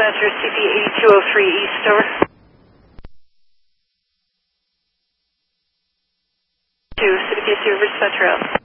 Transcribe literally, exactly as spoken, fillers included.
Dispatcher, C P eighty-two oh three East, over. two, City P C, Riverside Trail.